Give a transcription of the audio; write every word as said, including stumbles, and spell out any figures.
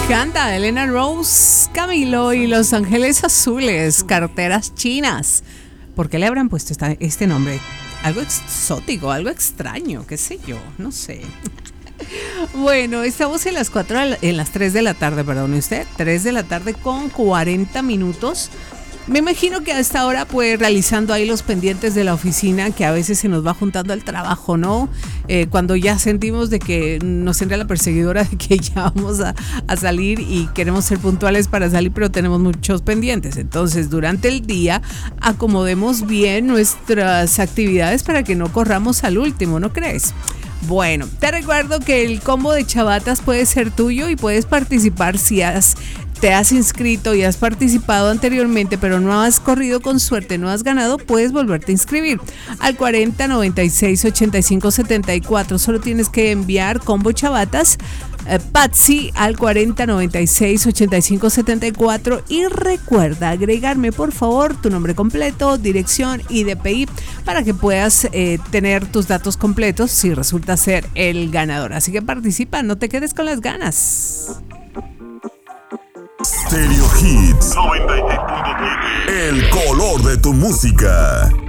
Canta Elena Rose, Camilo y Los Ángeles Azules, carteras chinas. ¿Por qué le habrán puesto esta, este nombre? Algo exótico, algo extraño, qué sé yo, no sé. Bueno, estamos en las cuatro, en las tres de la tarde, perdón, usted, tres de la tarde con cuarenta minutos. Me imagino que a esta hora, pues, realizando ahí los pendientes de la oficina, que a veces se nos va juntando el trabajo, ¿no? Eh, cuando ya sentimos de que nos entra la perseguidora de que ya vamos a, a salir y queremos ser puntuales para salir, pero tenemos muchos pendientes. Entonces, durante el día, acomodemos bien nuestras actividades para que no corramos al último, ¿no crees? Bueno, te recuerdo que el combo de chavatas puede ser tuyo y puedes participar si has... te has inscrito y has participado anteriormente, pero no has corrido con suerte, no has ganado, puedes volverte a inscribir al cuarenta noventa y seis ochenta y cinco setenta y cuatro. Solo tienes que enviar combo chavatas eh, Patsy al cuarenta noventa y seis ochenta y cinco setenta y cuatro y recuerda agregarme por favor tu nombre completo, dirección y D P I para que puedas eh, tener tus datos completos si resulta ser el ganador. Así que participa, no te quedes con las ganas. Stereo Hits noventa y seis punto siete. El color de tu música.